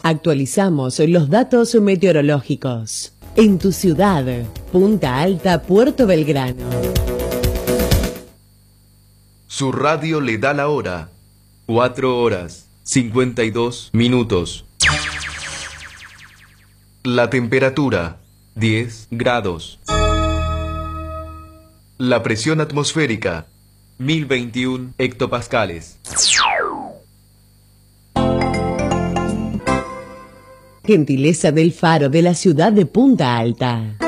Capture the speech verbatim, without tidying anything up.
Actualizamos los datos meteorológicos. En tu ciudad, Punta Alta, Puerto Belgrano. Su radio le da la hora. Cuatro horas, cincuenta y dos minutos. La temperatura, diez grados. La presión atmosférica, mil veintiuno hectopascales. Gentileza del Faro de la ciudad de Punta Alta.